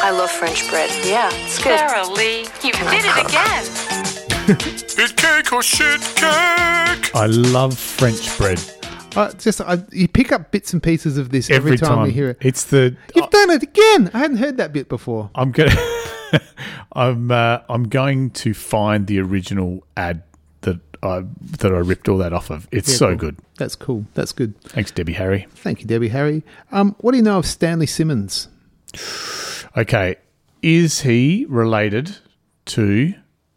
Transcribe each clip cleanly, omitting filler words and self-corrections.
I love French bread. Yeah, it's good. Sarah Lee, you did it again. Bit cake or shit cake? I love French bread. You pick up bits and pieces of this every time you hear it. It's the You've done it again. I hadn't heard that bit before. I'm gonna I'm going to find the original ad that I ripped all that off of. It's so cool. good. That's cool. That's good. Thanks, Debbie Harry. Thank you, Debbie Harry. What do you know of Stanley Simmons? Okay, is he related to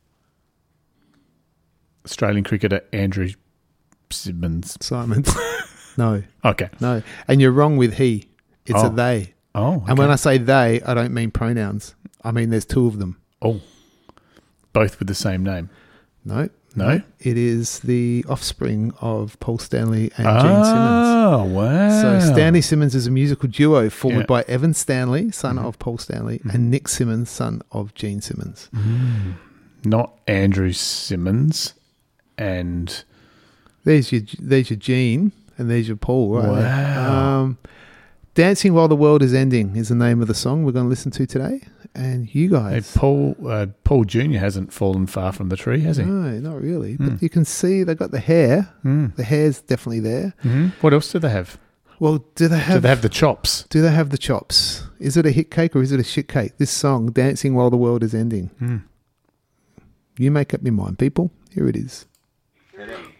Australian cricketer Andrew Simons? No. Okay. No. And you're wrong with he. It's a they. Oh, okay. And when I say they, I don't mean pronouns. I mean there's two of them. Oh, both with the same name. No. No? It is the offspring of Paul Stanley and Gene Simmons. Oh, wow. So Stanley Simmons is a musical duo formed Yeah. by Evan Stanley, son of Paul Stanley, and Nick Simmons, son of Gene Simmons. Not Andrew Simmons and... There's your Gene and there's your Paul, right? Wow. Dancing While the World is Ending is the name of the song we're going to listen to today. And you guys... Hey, Paul Jr. hasn't fallen far from the tree, has he? No, not really. But you can see they've got the hair. The hair's definitely there. What else do they have? Well, do they have the chops? Do they have the chops? Is it a hit cake or is it a shit cake? This song, Dancing While the World is Ending. You make up your mind, people. Here it is. Ready?